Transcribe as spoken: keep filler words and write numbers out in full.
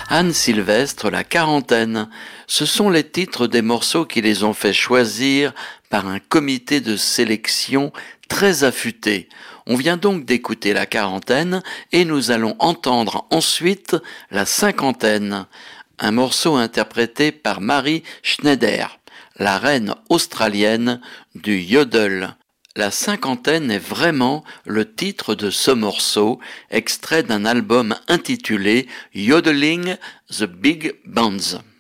Anne Sylvestre, La Quarantaine. Ce sont les titres des morceaux qui les ont fait choisir par un comité de sélection très affûté. On vient donc d'écouter La Quarantaine et nous allons entendre ensuite La Cinquantaine, un morceau interprété par Mary Schneider, la reine australienne du yodel. La Cinquantaine est vraiment le titre de ce morceau, extrait d'un album intitulé Yodeling the Big Bands.